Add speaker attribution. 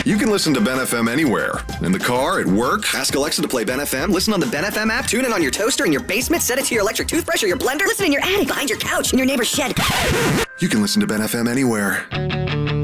Speaker 1: You can listen to Ben FM anywhere. In the car, at work.
Speaker 2: Ask Alexa to play Ben FM. Listen on the Ben FM app. Tune in on your toaster in your basement. Set it to your electric toothbrush or your blender. Listen in your attic, behind your couch, in your neighbor's shed.
Speaker 1: You can listen to Ben FM anywhere.